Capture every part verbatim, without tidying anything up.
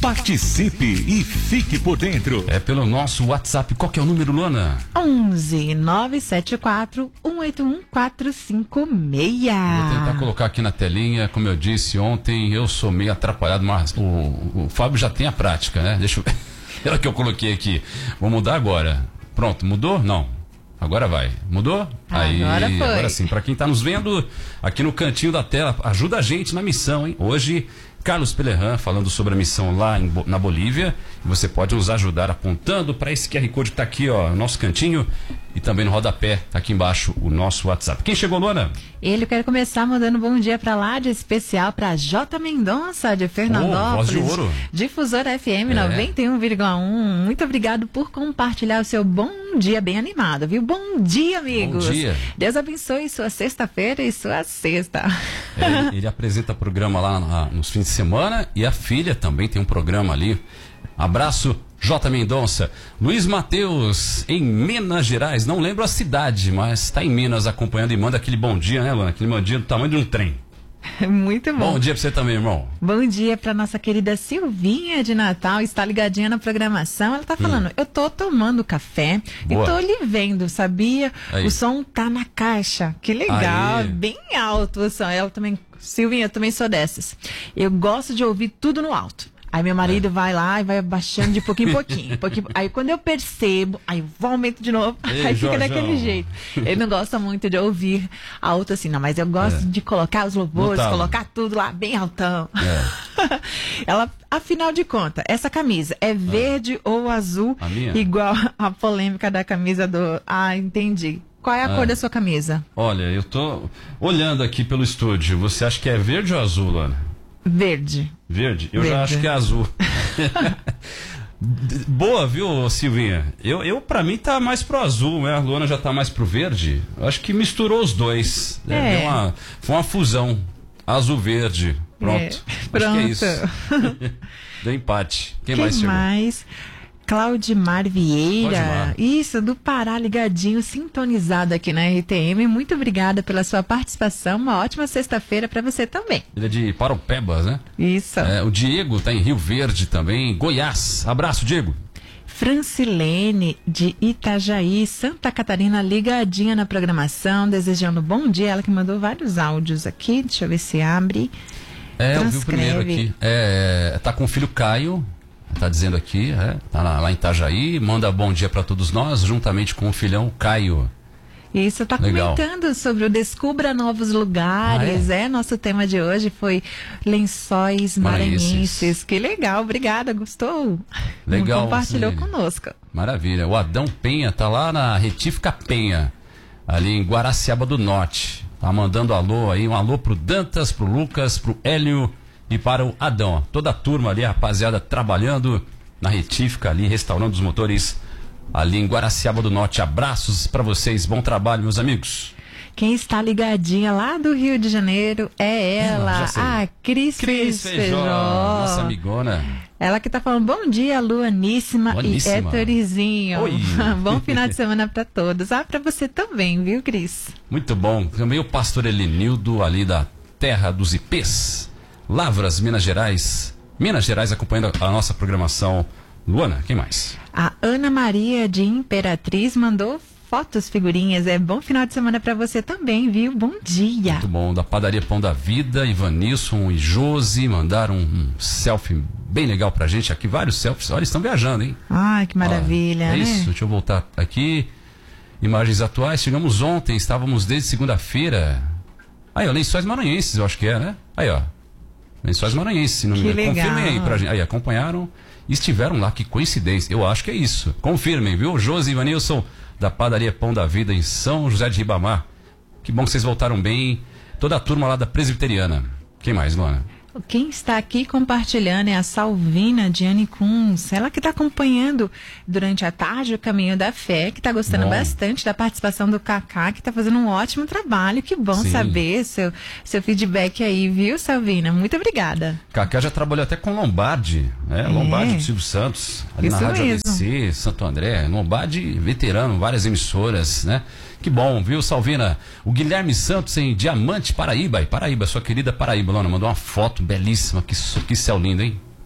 Participe e fique por dentro. É pelo nosso WhatsApp. Qual que é o número, Luana? onze nove sete quatro um oito um quatro cinco seis. Vou tentar colocar aqui na telinha. Como eu disse ontem, eu sou meio atrapalhado, mas o, o Fábio já tem a prática, né? Deixa eu ver. Ela que eu coloquei aqui. Vou mudar agora. Pronto, mudou? Não. Agora vai. Mudou? Aí, agora foi. Agora sim. Para quem está nos vendo aqui no cantinho da tela, ajuda a gente na missão, hein? Hoje, Carlos Pelerran falando sobre a missão lá em, na Bolívia. E você pode nos ajudar apontando para esse Q R Code que está aqui, ó, no nosso cantinho. E também no rodapé, tá aqui embaixo o nosso WhatsApp. Quem chegou, Luana? Ele quer começar mandando bom dia para lá, de especial para J. Mendonça, de Fernandópolis. Oh, voz de ouro. Difusora F M É. noventa e um vírgula um. Muito obrigado por compartilhar o seu bom dia bem animado, viu? Bom dia, amigos. Bom dia. Deus abençoe sua sexta-feira e sua sexta. É, ele, ele apresenta programa lá na, nos fins de semana e a filha também tem um programa ali. Abraço, J. Mendonça. Luiz Mateus, em Minas Gerais. Não lembro a cidade, mas está em Minas acompanhando e manda aquele bom dia, né, Luana? Aquele bom dia do tamanho de um trem. Muito bom. Bom dia pra você também, irmão. Bom dia para nossa querida Silvinha de Natal, está ligadinha na programação. Ela tá falando, hum. eu tô tomando café Boa. e tô lhe vendo, sabia? Aí. O som tá na caixa. Que legal, Aí. bem alto o som. Ela também, Silvinha, eu também sou dessas. Eu gosto de ouvir tudo no alto. Aí meu marido é. vai lá e vai abaixando de pouquinho em pouquinho, pouquinho. Aí quando eu percebo, aí eu vou aumento de novo. Ei, aí fica Jorjão. daquele jeito. Ele não gosta muito de ouvir alto assim, não. Mas eu gosto É. de colocar os louvores, Notava. colocar tudo lá bem altão. É. Ela, afinal de contas, essa camisa é verde ah. ou azul? A minha? Igual a polêmica da camisa do... Ah, entendi. Qual é a Ah. cor da sua camisa? Olha, eu tô olhando aqui pelo estúdio. Você acha que é verde ou azul, Luana? Verde. Verde? Eu Verde. já acho que é azul. Boa, viu, Silvinha? Eu, eu, pra mim, tá mais pro azul, né? A Luana já tá mais pro verde. Eu acho que misturou os dois. Né? É. Deu uma, foi uma fusão. Azul-verde. Pronto. É. Acho Pronto. que é isso. Deu empate. Quem, Quem mais chegou? mais? Claudimar Vieira, Claudimar. isso, do Pará, ligadinho, sintonizado aqui na R T M. Muito obrigada pela sua participação. Uma ótima sexta-feira para você também. Ele é de Paraupebas, né? Isso. É, o Diego tá em Rio Verde também, Goiás. Abraço, Diego. Francilene, de Itajaí, Santa Catarina, ligadinha na programação, desejando bom dia. Ela que mandou vários áudios aqui, deixa eu ver se abre. É, eu vi o Transcreve. primeiro aqui. É, tá com o filho Caio, tá dizendo aqui, é, tá lá, lá em Itajaí, manda bom dia para todos nós, juntamente com o filhão Caio. Isso, tá Legal. comentando sobre o Descubra Novos Lugares. Ah, é? é? Nosso tema de hoje foi Lençóis Maranhenses. Maranhenses. Que legal, obrigada, gostou? Legal, Compartilhou sim. conosco. Maravilha. O Adão Penha tá lá na Retífica Penha, ali em Guaraciaba do Norte. Tá mandando alô aí, um alô pro Dantas, pro Lucas, pro Hélio e para o Adão. Ó. Toda a turma ali, a rapaziada, trabalhando na Retífica ali, restaurando os motores ali em Guaraciaba do Norte. Abraços para vocês, bom trabalho, meus amigos. Quem está ligadinha lá do Rio de Janeiro é ela, já sei. a Cris, Cris Feijó. Feijó, nossa amigona. Ela que tá falando bom dia, Luaníssima, Luaníssima. e Héctorizinho. Oi. Bom final de semana para todos. Ah, para você também, viu, Cris? Muito bom. Também o pastor Elenildo, ali da terra dos Ipês, Lavras, Minas Gerais. Minas Gerais acompanhando a nossa programação. Luana, quem mais? A Ana Maria de Imperatriz mandou fotos, figurinhas. É bom final de semana para você também, viu? Bom dia. Muito bom. Da Padaria Pão da Vida, Ivanilson e Josi mandaram um selfie bem legal pra gente. Aqui vários selfies. Olha, eles estão viajando, hein? Ai, que maravilha, Olha, é né? isso, deixa eu voltar aqui. Imagens atuais. Chegamos ontem, estávamos desde segunda-feira. Aí, ó, Lençóis Maranhenses, eu acho que é, né? Aí, ó. Lençóis Maranhenses, se não me Que engano. legal. Confirmem aí pra gente. Aí, acompanharam. Estiveram lá, que coincidência. Eu acho que é isso. Confirmem, viu? Josi e Ivanilson, da Padaria Pão da Vida, em São José de Ribamar. Que bom que vocês voltaram bem. Toda a turma lá da Presbiteriana. Quem mais, Luana? Quem está aqui compartilhando é a Salvina Diane Kunz. Ela que está acompanhando durante a tarde o Caminho da Fé, que está gostando Bom. bastante da participação do Kaká, que está fazendo um ótimo trabalho. Que bom Sim. saber seu, seu feedback aí, viu, Salvina? Muito obrigada. Cacá já trabalhou até com Lombardi, né? É. Lombardi do Silvio Santos, ali Isso na Rádio mesmo. A B C, Santo André. Lombardi, veterano, várias emissoras, né? Que bom, viu, Salvina? O Guilherme Santos em Diamante, Paraíba. E Paraíba, sua querida Paraíba, Lona, mandou uma foto belíssima. Que, que céu lindo, hein?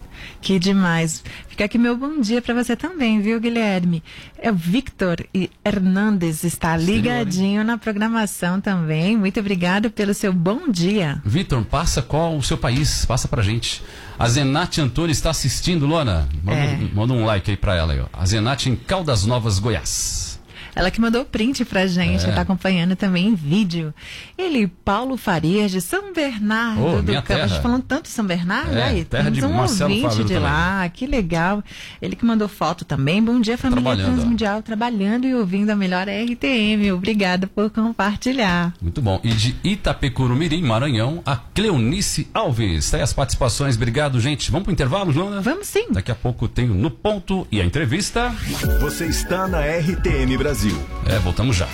Que demais. Fica aqui meu bom dia para você também, viu, Guilherme? É o Victor e Hernandes está ligadinho na programação também. Muito obrigado pelo seu bom dia. Victor, passa qual o seu país? Passa pra gente. A Zenate Antunes está assistindo, Luana. Manda, É. um, manda um like aí pra ela aí, ó. A Zenate em Caldas Novas, Goiás. Ela que mandou o print pra gente, É. está acompanhando também em vídeo. Ele, Paulo Farias, de São Bernardo Ô, do minha Campo. A gente terra. falando tanto de São Bernardo, É, aí terra temos de um Marcelo ouvinte Fábio de também. lá, que legal. Ele que mandou foto também. Bom dia, família trabalhando, Transmundial, trabalhando e ouvindo a melhor R T M. Obrigada por compartilhar. Muito bom. E de Itapecurumirim, Maranhão, a Cleonice Alves. Tem as participações. Obrigado, gente. Vamos pro intervalo, Luana? Vamos sim. Daqui a pouco tem o No Ponto e a entrevista. Você está na R T M Brasil. É, voltamos já.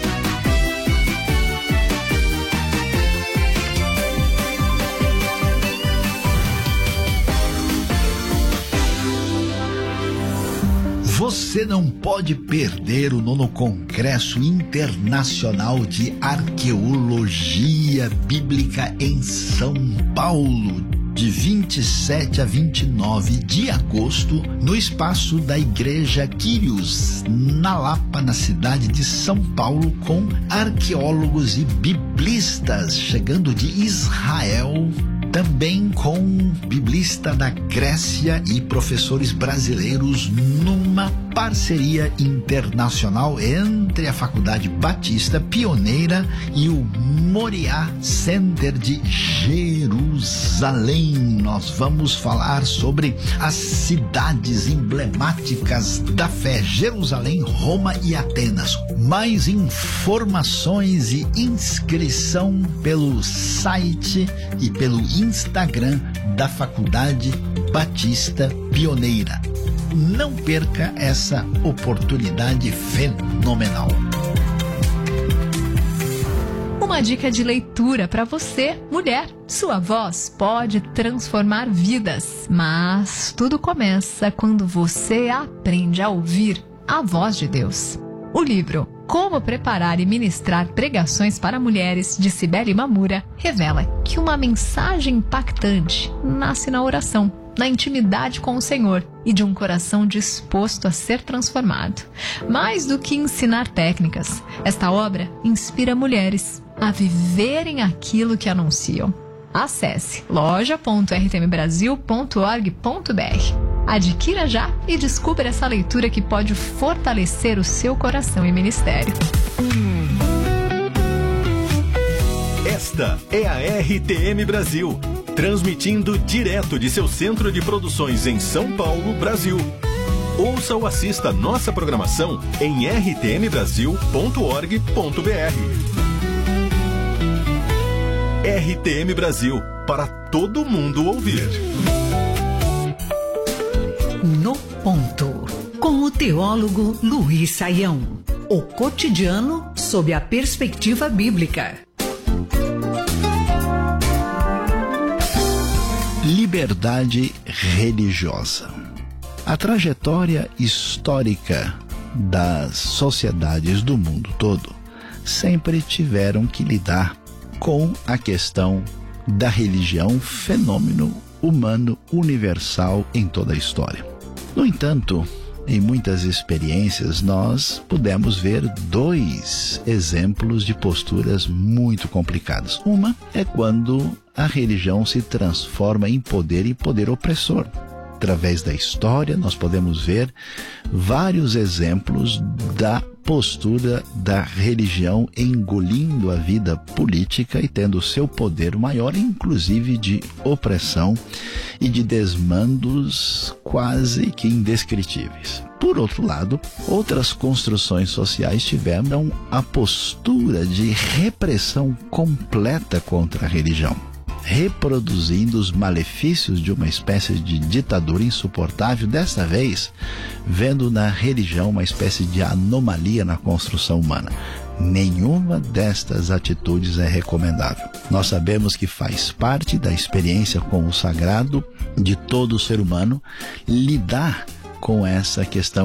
Você não pode perder o nono Congresso Internacional de Arqueologia Bíblica em São Paulo, de vinte e sete a vinte e nove de agosto, no espaço da Igreja Quírios, na Lapa, na cidade de São Paulo, com arqueólogos e biblistas chegando de Israel, também com biblista da Grécia e professores brasileiros, numa parceria internacional entre a Faculdade Batista Pioneira e o Moriá Center de Jerusalém. Nós vamos falar sobre as cidades emblemáticas da fé: Jerusalém, Roma e Atenas. Mais informações e inscrição pelo site e pelo Instagram da Faculdade Batista Pioneira. Não perca essa oportunidade fenomenal. Uma dica de leitura para você, mulher. Sua voz pode transformar vidas, mas tudo começa quando você aprende a ouvir a voz de Deus. O livro Como Preparar e Ministrar Pregações para Mulheres, de Cibele Mamura, revela que uma mensagem impactante nasce na oração, na intimidade com o Senhor e de um coração disposto a ser transformado. Mais do que ensinar técnicas, esta obra inspira mulheres a viverem aquilo que anunciam. Acesse loja ponto r t m brasil ponto org ponto b r. Adquira já e descubra essa leitura que pode fortalecer o seu coração e ministério. Esta é a R T M Brasil, transmitindo direto de seu centro de produções em São Paulo, Brasil. Ouça ou assista nossa programação em r t m brasil ponto org ponto b r. R T M Brasil, para todo mundo ouvir. No Ponto, com o teólogo Luiz Saião. O cotidiano sob a perspectiva bíblica. Liberdade religiosa. A trajetória histórica das sociedades do mundo todo sempre tiveram que lidar com a questão da religião, fenômeno humano universal em toda a história. No entanto, em muitas experiências, nós pudemos ver dois exemplos de posturas muito complicadas. Uma é quando a religião se transforma em poder e poder opressor. Através da história, nós podemos ver vários exemplos da postura da religião engolindo a vida política e tendo seu poder maior, inclusive de opressão e de desmandos quase que indescritíveis. Por outro lado, outras construções sociais tiveram a postura de repressão completa contra a religião, reproduzindo os malefícios de uma espécie de ditadura insuportável, desta vez vendo na religião uma espécie de anomalia na construção humana. Nenhuma destas atitudes é recomendável. Nós sabemos que faz parte da experiência com o sagrado de todo ser humano lidar com essa questão